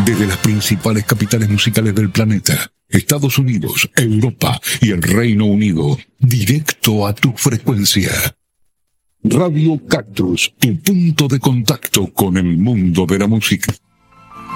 Desde las principales capitales musicales del planeta, Estados Unidos, Europa y el Reino Unido, directo a tu frecuencia. Radio Cactus, tu punto de contacto con el mundo de la música.